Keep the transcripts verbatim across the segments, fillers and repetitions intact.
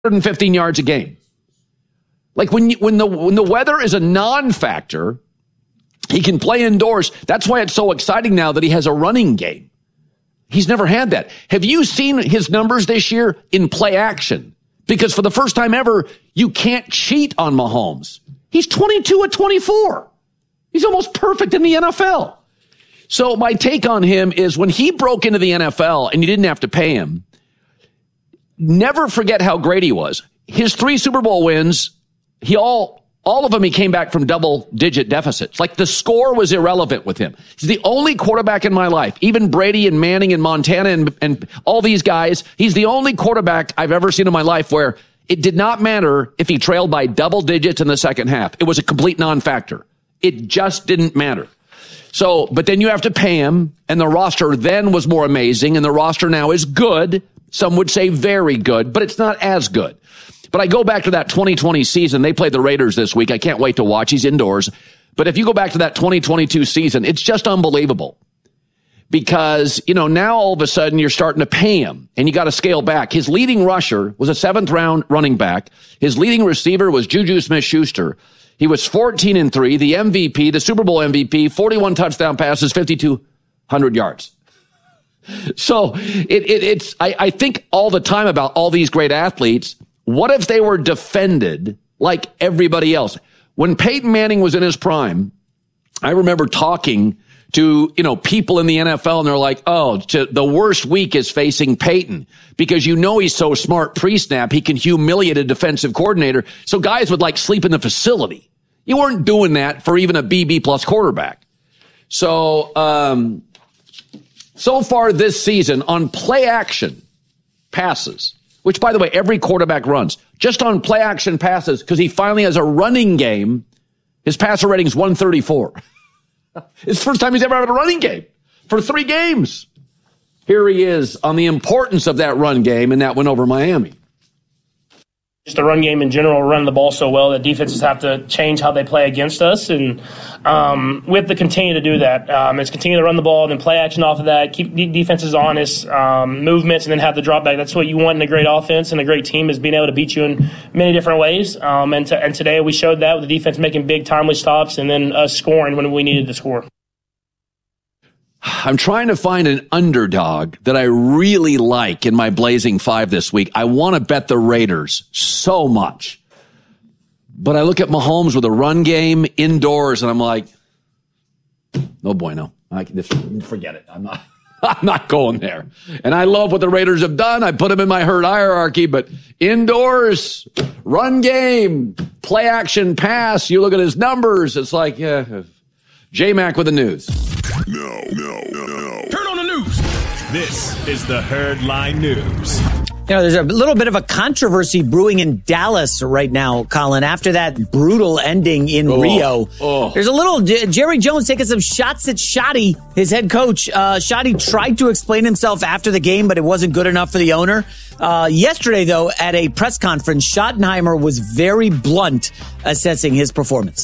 hundred fifteen yards a game. Like when you, when the when the weather is a non-factor, he can play indoors. That's why it's so exciting now that he has a running game. He's never had that. Have you seen his numbers this year in play action? Because for the first time ever, you can't cheat on Mahomes. He's twenty-two at twenty-four. He's almost perfect in the N F L. So my take on him is when he broke into the N F L and you didn't have to pay him, never forget how great he was. His three Super Bowl wins, he all, all of them, he came back from double-digit deficits. Like the score was irrelevant with him. He's the only quarterback in my life, even Brady and Manning and Montana and, and all these guys. He's the only quarterback I've ever seen in my life where it did not matter if he trailed by double digits in the second half. It was a complete non-factor. It just didn't matter. So, but then you have to pay him, and the roster then was more amazing, and the roster now is good. Some would say very good, but it's not as good. But I go back to that twenty twenty season. They played the Raiders this week. I can't wait to watch. He's indoors. But if you go back to that twenty twenty-two season, it's just unbelievable. Because, you know, now all of a sudden you're starting to pay him, and you got to scale back. His leading rusher was a seventh-round running back. His leading receiver was Juju Smith-Schuster. He was fourteen and three, the M V P, the Super Bowl M V P, forty-one touchdown passes, fifty-two hundred yards. So it, it, it's, I, I think all the time about all these great athletes. What if they were defended like everybody else? When Peyton Manning was in his prime, I remember talking to, you know, people in the N F L, and they're like, oh, to, the worst week is facing Peyton because you know he's so smart pre-snap, he can humiliate a defensive coordinator. So guys would like sleep in the facility. You weren't doing that for even a B B plus quarterback. So, um, so far this season on play action passes, which, by the way, every quarterback runs. Just on play-action passes, because he finally has a running game, his passer rating is one thirty-four. It's the first time he's ever had a running game for three games. Here he is on the importance of that run game, and that win over Miami. Just the run game in general, run the ball so well that defenses have to change how they play against us. And um, we have to continue to do that. Um, it's continue to run the ball and then play action off of that, keep defenses honest, um, movements, and then have the drop back. That's what you want in a great offense and a great team, is being able to beat you in many different ways. Um, and, to, and today we showed that with the defense making big timely stops and then us scoring when we needed to score. I'm trying to find an underdog that I really like in my Blazing Five this week. I want to bet the Raiders so much. But I look at Mahomes with a run game indoors, and I'm like, no bueno. I can just forget it. I'm not, I'm not going there. And I love what the Raiders have done. I put them in my herd hierarchy, but indoors, run game, play action pass. You look at his numbers. It's like, yeah, J-Mac with the news. No, no, no, no. Turn on the news. This is the Herdline News. You know, there's a little bit of a controversy brewing in Dallas right now, Colin, after that brutal ending in oh, Rio. Oh. There's a little J- Jerry Jones taking some shots at Shoddy, his head coach. Uh, Shoddy tried to explain himself after the game, but it wasn't good enough for the owner. Uh, yesterday, though, at a press conference, Schottenheimer was very blunt assessing his performance.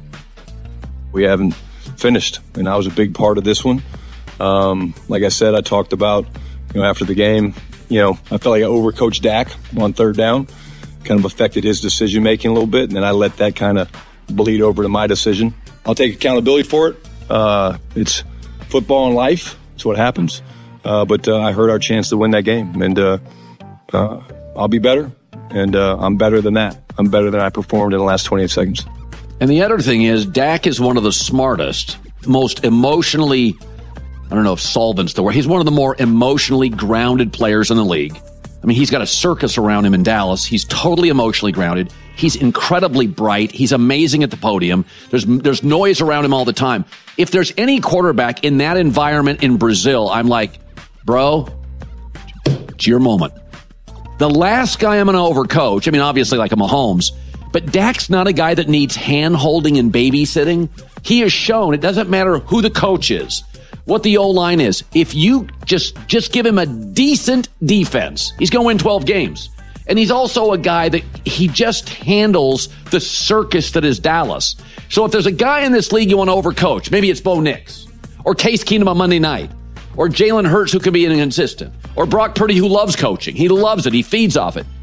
We haven't finished, and I was a big part of this one. Um, like I said, I talked about, you know, after the game, you know, I felt like I overcoached Dak on third down, kind of affected his decision making a little bit, and then I let that kind of bleed over to my decision. I'll take accountability for it. Uh, it's football and life. It's what happens. Uh, but uh, I heard our chance to win that game, and uh, uh, I'll be better, and uh, I'm better than that. I'm better than I performed in the last twenty-eight seconds. And the other thing is, Dak is one of the smartest, most emotionally, I don't know if solvent's the word, he's one of the more emotionally grounded players in the league. I mean, he's got a circus around him in Dallas. He's totally emotionally grounded. He's incredibly bright. He's amazing at the podium. There's there's noise around him all the time. If there's any quarterback in that environment in Brazil, I'm like, bro, it's your moment. The last guy I'm going to overcoach, I mean, obviously like a Mahomes, but Dak's not a guy that needs hand-holding and babysitting. He has shown it doesn't matter who the coach is, what the O-line is. If you just, just give him a decent defense, he's going to win twelve games. And he's also a guy that he just handles the circus that is Dallas. So if there's a guy in this league you want to overcoach, maybe it's Bo Nix or Case Keenum on Monday night or Jalen Hurts who can be inconsistent or Brock Purdy who loves coaching. He loves it. He feeds off it.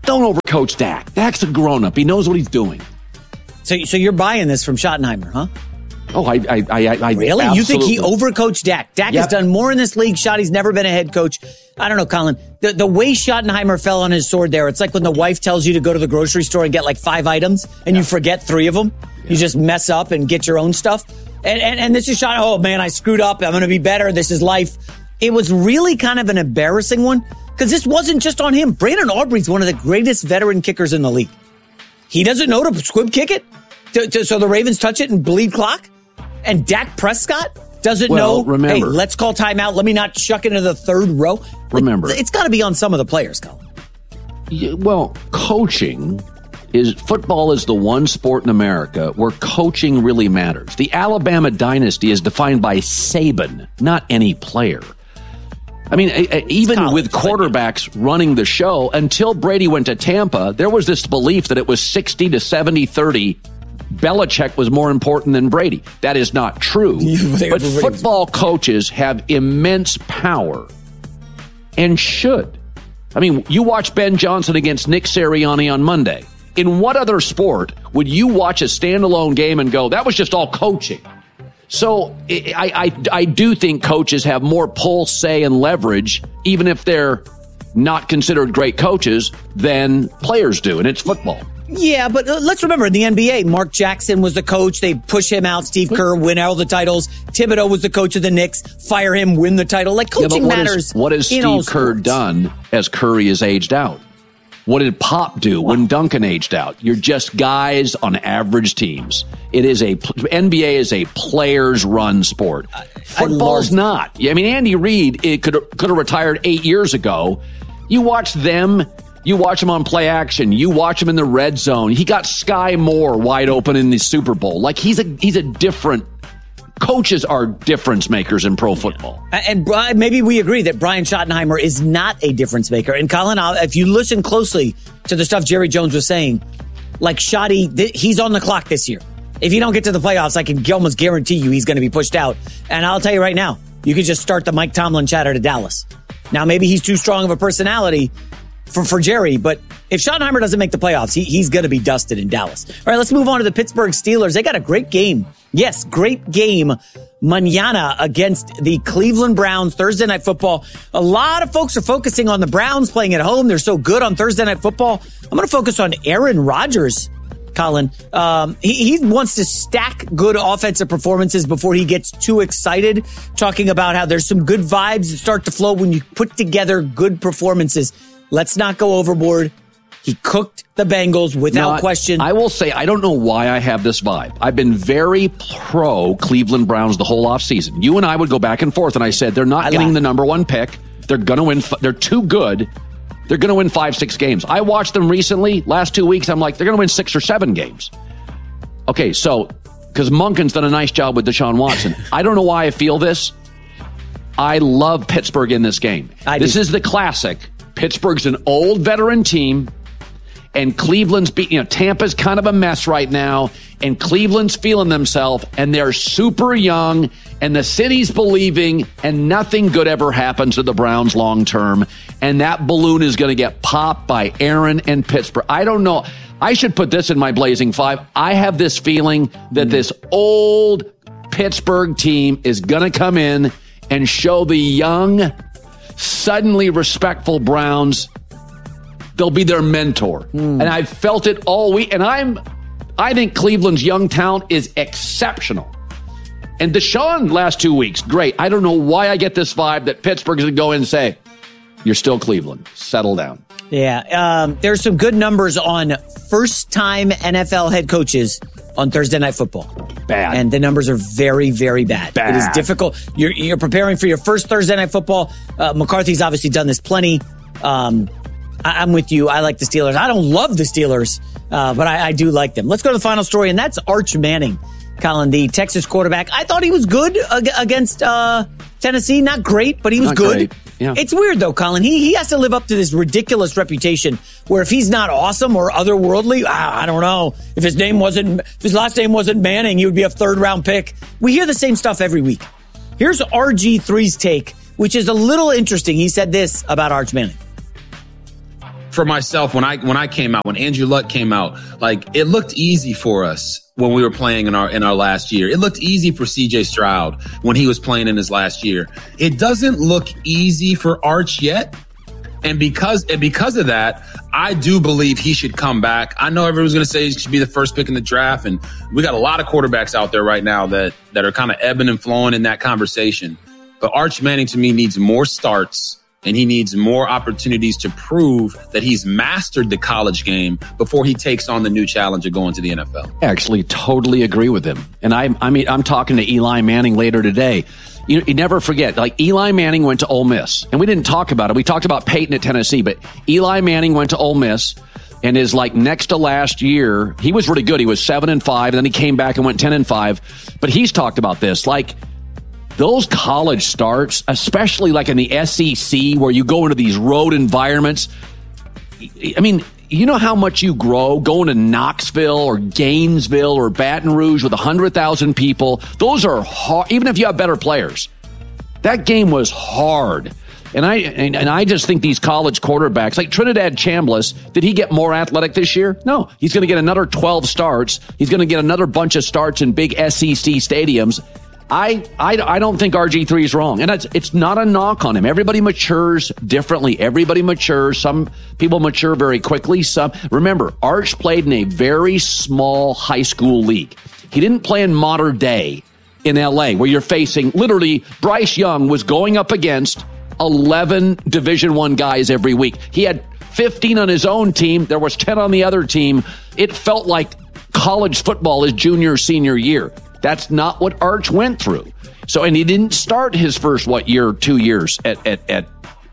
Don't overcoach Dak. Dak's a grown-up. He knows what he's doing. So, so you're buying this from Schottenheimer, huh? Oh, I, I, I, I really? Absolutely. You think he overcoached Dak? Dak Yep. has done more in this league. Schotty's never been a head coach. I don't know, Colin. The, the way Schottenheimer fell on his sword there, it's like when the wife tells you to go to the grocery store and get like five items and yeah. you forget three of them. Yeah. You just mess up and get your own stuff. And, and, and this is Schott. Oh, man, I screwed up. I'm going to be better. This is life. It was really kind of an embarrassing one because this wasn't just on him. Brandon Aubrey's one of the greatest veteran kickers in the league. He doesn't know to squib kick it to, to, so the Ravens touch it and bleed clock. And Dak Prescott doesn't well, know, remember, hey, let's call timeout. Let me not chuck into the third row. Remember. Like, it's got to be on some of the players, Colin. Yeah, well, coaching is, football is the one sport in America where coaching really matters. The Alabama dynasty is defined by Saban, not any player. I mean, even college, with quarterbacks running the show, until Brady went to Tampa, there was this belief that it was sixty to seventy thirty. Belichick was more important than Brady. That is not true. But football coaches have immense power and should. I mean, you watch Ben Johnson against Nick Sirianni on Monday. In what other sport would you watch a standalone game and go, that was just all coaching? So I, I, I do think coaches have more pull, say, and leverage, even if they're not considered great coaches, than players do, and it's football. Yeah, but let's remember, in the N B A, Mark Jackson was the coach. They push him out. Steve Kerr win all the titles. Thibodeau was the coach of the Knicks. Fire him, win the title. Like, coaching yeah, what matters. Is, what has Steve Kerr done as Curry has aged out? What did Pop do when Duncan aged out? You're just guys on average teams. It is a N B A is a players run sport. Football's not. I mean, Andy Reid it could could have retired eight years ago. You watch them. You watch him on play action. You watch him in the red zone. He got Sky Moore wide open in the Super Bowl. Like he's a he's a different. Coaches are difference makers in pro football. And maybe we agree that Brian Schottenheimer is not a difference maker. And Colin, if you listen closely to the stuff Jerry Jones was saying, like Schotty, he's on the clock this year. If you don't get to the playoffs, I can almost guarantee you he's going to be pushed out. And I'll tell you right now, you could just start the Mike Tomlin chatter to Dallas. Now, maybe he's too strong of a personality for, for Jerry, but if Schottenheimer doesn't make the playoffs, he, he's going to be dusted in Dallas. All right, let's move on to the Pittsburgh Steelers. They got a great game. Yes, great game mañana against the Cleveland Browns, Thursday Night Football. A lot of folks are focusing on the Browns playing at home. They're so good on Thursday Night Football. I'm going to focus on Aaron Rodgers, Colin. Um, he, he wants to stack good offensive performances before he gets too excited, talking about how there's some good vibes that start to flow when you put together good performances. Let's not go overboard. He cooked the Bengals without now, question. I will say, I don't know why I have this vibe. I've been very pro Cleveland Browns the whole offseason. You and I would go back and forth, and I said, they're not I getting laugh. the number one pick. They're going to win. They're too good. They're going to win five, six games. I watched them recently. Last two weeks, I'm like, they're going to win six or seven games. Okay, so, because Monken's done a nice job with Deshaun Watson. I don't know why I feel this. I love Pittsburgh in this game. I this do. is the classic. Pittsburgh's an old veteran team. And Cleveland's, be, you know, Tampa's kind of a mess right now, and Cleveland's feeling themselves, and they're super young, and the city's believing, and nothing good ever happens to the Browns long term, and that balloon is going to get popped by Aaron and Pittsburgh. I don't know. I should put this in my Blazing Five. I have this feeling that this old Pittsburgh team is going to come in and show the young, suddenly respectful Browns they'll be their mentor. Mm. And I've felt it all week. And I'm, I think Cleveland's young talent is exceptional. And Deshaun last two weeks, great. I don't know why I get this vibe that Pittsburgh's going to go in and say, you're still Cleveland. Settle down. Yeah. Um, there's some good numbers on first-time N F L head coaches on Thursday Night Football. Bad. And the numbers are very, very bad. Bad. It is difficult. You're, you're preparing for your first Thursday Night Football. Uh, McCarthy's obviously done this plenty. Um, I'm with you. I like the Steelers. I don't love the Steelers, uh, but I, I do like them. Let's go to the final story, and that's Arch Manning, Colin, the Texas quarterback. I thought he was good ag- against uh, Tennessee. Not great, but he was Not good. Great. Yeah. It's weird, though, Colin. He he has to live up to this ridiculous reputation where if he's not awesome or otherworldly, I, I don't know. If his name wasn't, if his last name wasn't Manning, he would be a third-round pick. We hear the same stuff every week. Here's R G three's take, which is a little interesting. He said this about Arch Manning. for myself, when I when I came out, when Andrew Luck came out, like it looked easy for us when we were playing in our in our last year. It looked easy for C J Stroud when he was playing in his last year. It doesn't look easy for Arch yet. And because and because of that, I do believe he should come back. I know everyone's going to say he should be the first pick in the draft, and we got a lot of quarterbacks out there right now that that are kind of ebbing and flowing in that conversation. But Arch Manning, to me, needs more starts, and he needs more opportunities to prove that he's mastered the college game before he takes on the new challenge of going to the N F L. I actually totally agree with him. And I, I mean, I'm talking to Eli Manning later today. You, you never forget, like Eli Manning went to Ole Miss, and we didn't talk about it. We talked about Peyton at Tennessee, but Eli Manning went to Ole Miss, and is like next to last year. He was really good. He was seven and five, and then he came back and went ten and five. But he's talked about this, like those college starts, especially like in the S E C, where you go into these road environments. I mean, you know how much you grow going to Knoxville or Gainesville or Baton Rouge with one hundred thousand people. Those are hard, even if you have better players. That game was hard. And I and, and I just think these college quarterbacks, like Trinidad Chambliss, did he get more athletic this year? No. He's going to get another twelve starts. He's going to get another bunch of starts in big S E C stadiums. I, I, I don't think R G three is wrong. And it's, it's not a knock on him. Everybody matures differently. Everybody matures. Some people mature very quickly. Some, remember, Arch played in a very small high school league. He didn't play in modern day in L A, where you're facing, literally, Bryce Young was going up against eleven Division One guys every week. He had fifteen on his own team. There was ten on the other team. It felt like college football his junior, senior year. That's not what Arch went through. So, and he didn't start his first, what, year, two years at, at, at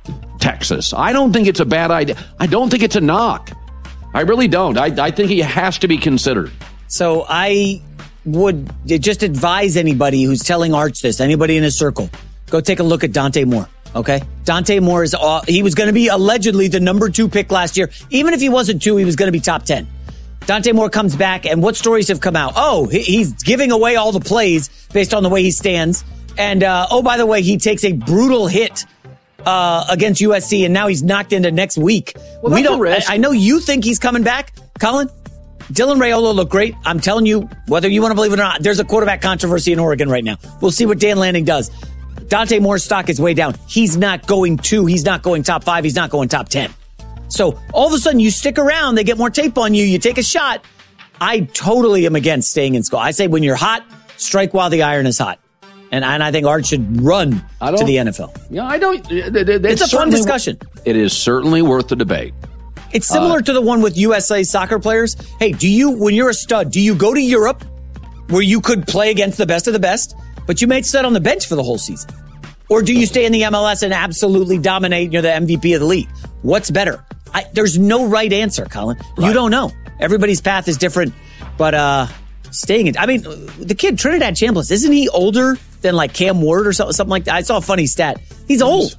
Texas. I don't think it's a bad idea. I don't think it's a knock. I really don't. I, I think he has to be considered. So I would just advise anybody who's telling Arch this, anybody in his circle, go take a look at Dante Moore. Okay. Dante Moore is, all, he was going to be allegedly the number two pick last year. Even if he wasn't two, he was going to be top ten. Dante Moore comes back, and what stories have come out? Oh, he's giving away all the plays based on the way he stands. And, uh, oh, by the way, he takes a brutal hit uh, against U S C, and now he's knocked into next week. Well, we don't. I, I know you think he's coming back, Colin. Dylan Raiola looked great. I'm telling you, whether you want to believe it or not, there's a quarterback controversy in Oregon right now. We'll see what Dan Lanning does. Dante Moore's stock is way down. He's not going two. He's not going top five. He's not going top ten. So all of a sudden you stick around, they get more tape on you, you take a shot. I totally am against staying in school. I say when you're hot, strike while the iron is hot. And, and I think Arch should run to the N F L. Yeah, I don't. It, it, it's a fun discussion. It is certainly worth the debate. It's similar uh, to the one with U S A soccer players. Hey, do you, when you're a stud, do you go to Europe where you could play against the best of the best, but you may sit on the bench for the whole season? Or do you stay in the M L S and absolutely dominate? You're the M V P of the league. What's better? I, there's no right answer, Colin. Right. You don't know. Everybody's path is different. But uh, staying in, I mean, the kid, Trinidad Chambliss, isn't he older than like Cam Ward or something, something like that? I saw a funny stat. He's old.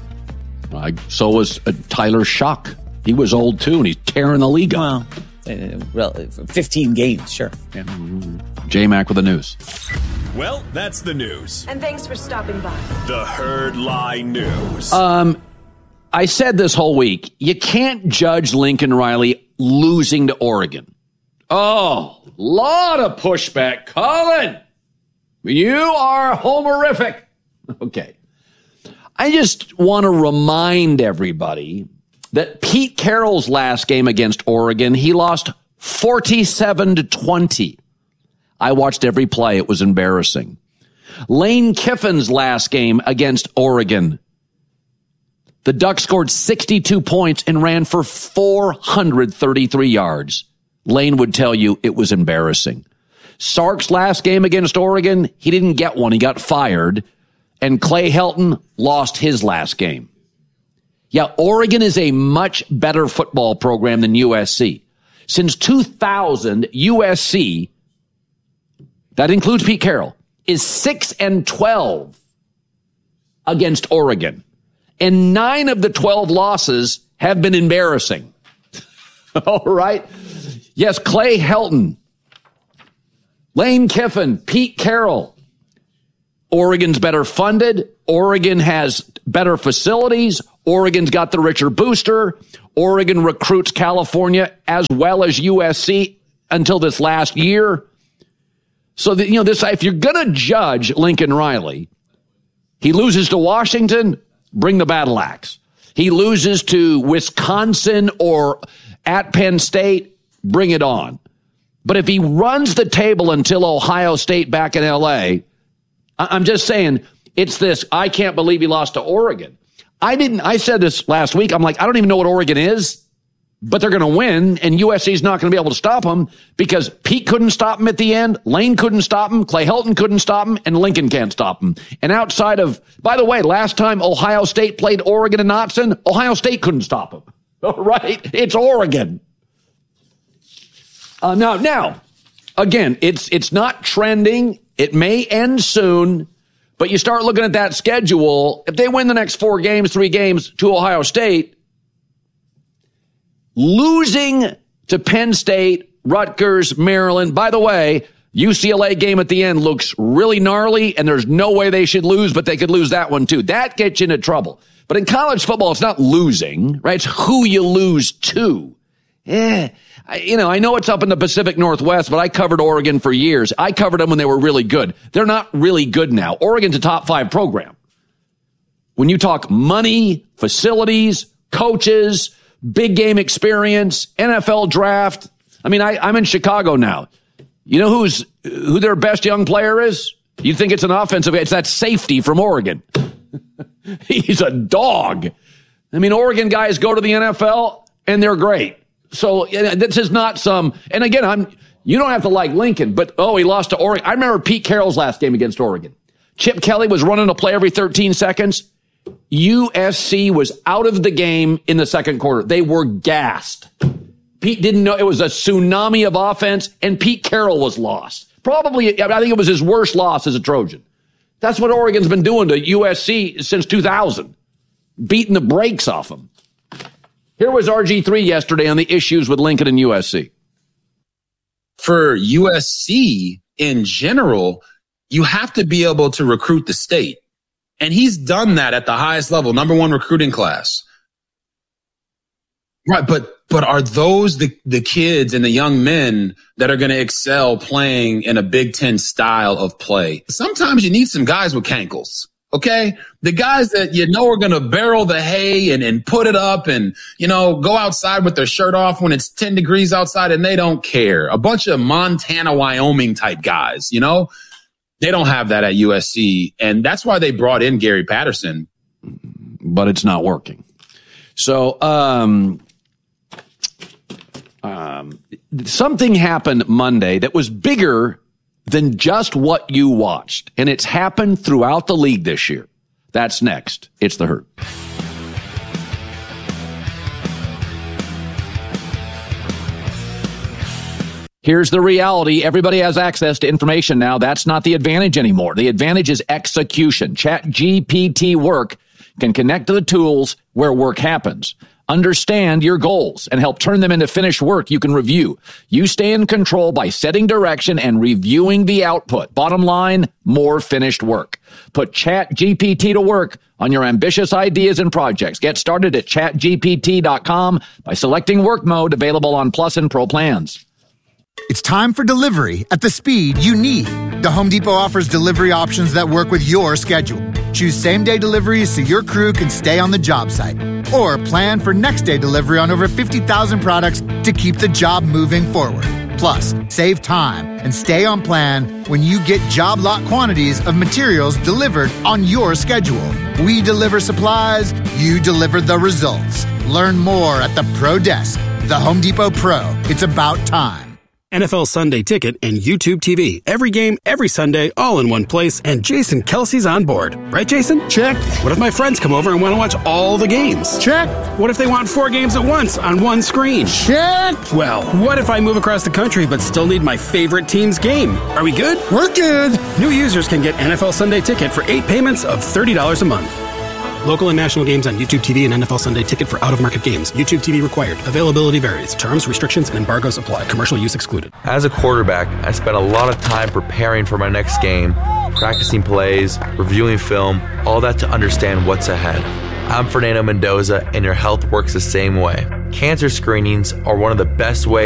Uh, so was uh, Tyler Shock. He was old too, and he's tearing the league up. Well, fifteen games, sure. Yeah. J-Mac with the news. Well, that's the news. And thanks for stopping by. The Herd Lie News. Um, I said this whole week, you can't judge Lincoln Riley losing to Oregon. Oh, lot of pushback. Colin, you are homerific. Okay. I just want to remind everybody that Pete Carroll's last game against Oregon, he lost forty-seven to twenty. I watched every play. It was embarrassing. Lane Kiffin's last game against Oregon, the Ducks scored sixty-two points and ran for four hundred thirty-three yards. Lane would tell you it was embarrassing. Sark's last game against Oregon, he didn't get one. He got fired. And Clay Helton lost his last game. Yeah, Oregon is a much better football program than U S C. Since two thousand, U S C, that includes Pete Carroll, is six and twelve against Oregon. And nine of the twelve losses have been embarrassing. All right. Yes, Clay Helton, Lane Kiffin, Pete Carroll. Oregon's better funded. Oregon has better facilities. Oregon's got the richer booster. Oregon recruits California as well as U S C until this last year. So, that, you know, this, if you're going to judge Lincoln Riley, he loses to Washington, bring the battle axe. He loses to Wisconsin or at Penn State, bring it on. But if he runs the table until Ohio State back in L A, I'm just saying, it's this, I can't believe he lost to Oregon. I didn't, I said this last week, I'm like, I don't even know what Oregon is, but they're going to win, and U S C's not going to be able to stop them because Pete couldn't stop him at the end, Lane couldn't stop him, Clay Helton couldn't stop him, and Lincoln can't stop him. And outside of, by the way, last time Ohio State played Oregon and Knotson, Ohio State couldn't stop him. Right? It's Oregon. Uh, now, now, again, it's it's not trending. It may end soon, but you start looking at that schedule. If they win the next four games, three games to Ohio State, losing to Penn State, Rutgers, Maryland. By the way, U C L A game at the end looks really gnarly, and there's no way they should lose, but they could lose that one too. That gets you into trouble. But in college football, it's not losing, right? It's who you lose to. Yeah. I, you know, I know it's up in the Pacific Northwest, but I covered Oregon for years. I covered them when they were really good. They're not really good now. Oregon's a top five program. When you talk money, facilities, coaches, big game experience, N F L draft. I mean, I, I'm in Chicago now. You know who's who their best young player is? You think it's an offensive? It's that safety from Oregon. He's a dog. I mean, Oregon guys go to the N F L and they're great. So this is not some, and again, I'm, you don't have to like Lincoln, but oh, he lost to Oregon. I remember Pete Carroll's last game against Oregon. Chip Kelly was running a play every thirteen seconds. U S C was out of the game in the second quarter. They were gassed. Pete didn't know it was a tsunami of offense, and Pete Carroll was lost. Probably, I think it was his worst loss as a Trojan. That's what Oregon's been doing to U S C since two thousand, beating the brakes off them. Here was R G three yesterday on the issues with Lincoln and U S C. For U S C in general, you have to be able to recruit the state. And he's done that at the highest level, number one recruiting class. Right, but but are those the, the kids and the young men that are going to excel playing in a Big Ten style of play? Sometimes you need some guys with cankles. Okay, the guys that you know are going to barrel the hay and, and put it up and, you know, go outside with their shirt off when it's ten degrees outside and they don't care. A bunch of Montana, Wyoming type guys, you know, they don't have that at U S C. And that's why they brought in Gary Patterson. But it's not working. So um, um, something happened Monday that was bigger than just what you watched. And it's happened throughout the league this year. That's next. It's The Herd. Here's the reality. Everybody has access to information now. That's not the advantage anymore. The advantage is execution. ChatGPT Work can connect to the tools where work happens. Understand your goals and help turn them into finished work you can review. You stay in control by setting direction and reviewing the output. Bottom line, more finished work. Put ChatGPT to work on your ambitious ideas and projects. Get started at chat G P T dot com by selecting work mode, available on Plus and Pro plans. It's time for delivery at the speed you need. The Home Depot offers delivery options that work with your schedule. Choose same-day deliveries so your crew can stay on the job site. Or plan for next-day delivery on over fifty thousand products to keep the job moving forward. Plus, save time and stay on plan when you get job lot quantities of materials delivered on your schedule. We deliver supplies, you deliver the results. Learn more at the Pro Desk. The Home Depot Pro. It's about time. N F L Sunday Ticket and YouTube T V. Every game, every Sunday, all in one place, and Jason Kelsey's on board. Right, Jason? Check. What if my friends come over and want to watch all the games? Check. What if they want four games at once on one screen? Check. Well, what if I move across the country but still need my favorite team's game? Are we good? We're good. New users can get N F L Sunday Ticket for eight payments of thirty dollars a month. Local and national games on YouTube T V and N F L Sunday Ticket for out-of-market games. YouTube T V required. Availability varies. Terms, restrictions, and embargoes apply. Commercial use excluded. As a quarterback, I spent a lot of time preparing for my next game, practicing plays, reviewing film, all that to understand what's ahead. I'm Fernando Mendoza, and your health works the same way. Cancer screenings are one of the best ways